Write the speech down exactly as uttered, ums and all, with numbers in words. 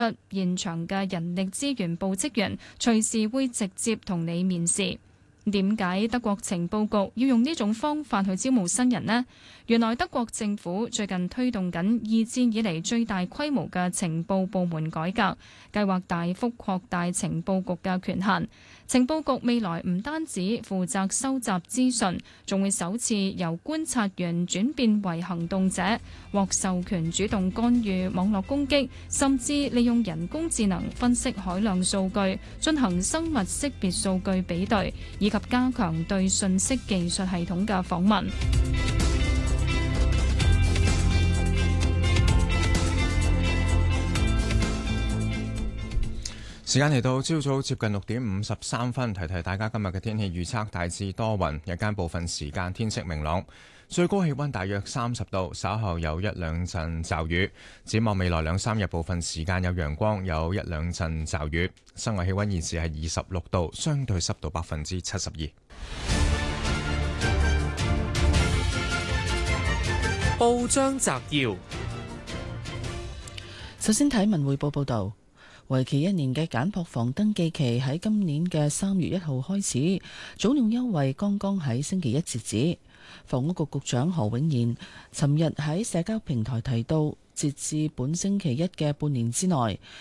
現場嘅人力資源部職員隨時會直接同你面試。點解德國情報局要用呢種方法去招募新人呢？原來德國政府最近推動緊二戰以嚟最大規模嘅情報部門改革，計劃大幅擴大情報局嘅權限。情報局未來唔單止負責收集資訊，仲會首次由觀察員轉變為行動者，獲授權主動干預網絡攻擊，甚至利用人工智能分析海量數據，進行生物識別數據比對，以及加強對信息技術系統嘅訪問。 時間嚟到朝早接近六點五十三分，提提大家今日嘅天氣預測，大致多雲，日間部分時間天色明朗，最高氣溫大約三十度，稍後有一兩陣驟雨。展望未來兩三日，部分時間有陽光，有一兩陣驟雨。室外氣溫現時係二十六度，相對濕度百分之七十二。 報章摘要， 首先睇文匯報報道。為期一年嘅簡樸房登記期喺今年嘅三月一號開始，總用優惠剛剛喺星期一截止。房屋局局長何永賢尋日喺社交平台提到，截至本星期一嘅半年之內，